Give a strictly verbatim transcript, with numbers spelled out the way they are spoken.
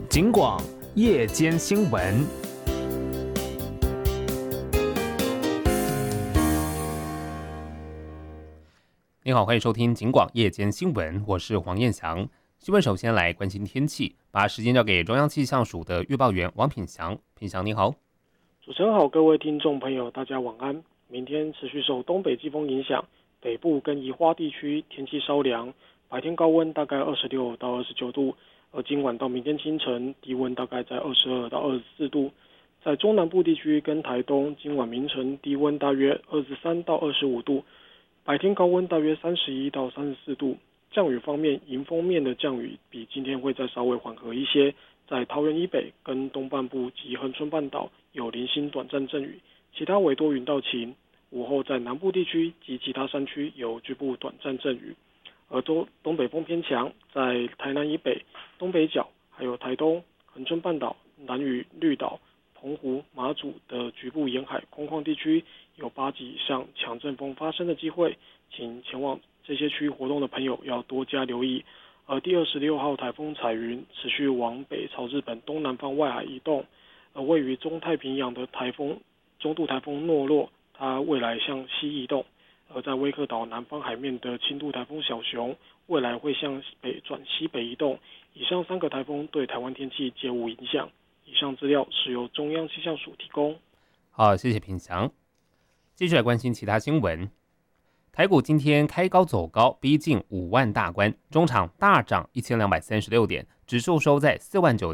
警广夜间新闻。你好，欢迎收听警广夜间新闻，我是黄彦翔。新闻首先来关心天气，把时间交给中央气象署的预报员王品祥。品祥你好。 主持人好，各位听众朋友大家晚安。明天持续受东北季风影响，北部跟宜花地区天气稍凉，白天高温大概二十六到二十九度，而今晚到明天清晨低温大概在二十二到二十四度。在中南部地区跟台东，今晚凌晨低温大约二十三到二十五度，白天高温大约三十一到三十四度。降雨方面，迎风面的降雨比今天会再稍微缓和一些，在桃园以北跟东半部及恒春半岛有零星短暂阵雨，其他为多云到晴。午后在南部地区及其他山区有局部短暂阵雨，而东东北风偏强，在台南以北、东北角还有台东、恒春半岛、兰屿、绿岛、澎湖、马祖的局部沿海空旷地区有八级以上强阵风发生的机会，请前往这些区域活动的朋友要多加留意。而第二十六号台风彩云持续往北朝日本东南方外海移动，而位于中太平洋的台风中度台风诺洛，它未来向西移动，而在威克岛南方海面的轻度台风小熊，未来会向北转西北移动。以上三个台风对台湾天气皆无影响。以上资料是由中央气象署提供。 好，谢谢品祥。继续来关心其他新闻。台股今天开高走高，逼近五万大关，中场大涨一千两百三十六点，指数收在四万九